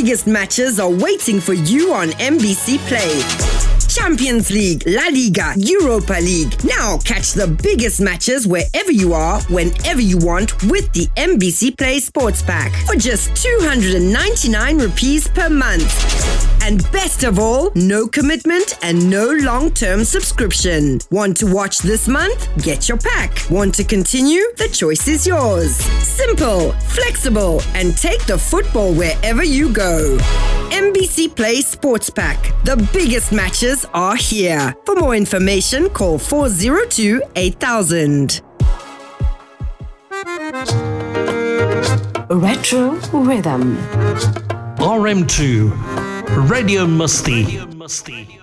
biggest matches are waiting for you on NBC Play. Champions League, La Liga, Europa League. Now catch the biggest matches wherever you are, whenever you want with the NBC Play Sports Pack for just 299 rupees per month. And best of all, no commitment and no long-term subscription. Want to watch this month? Get your pack. Want to continue? The choice is yours. Simple, flexible, and take the football wherever you go. NBC Play Sports Pack. The biggest matches are here. For more information, call 402-8000. Retro Rhythm. RM2 Radio Musti.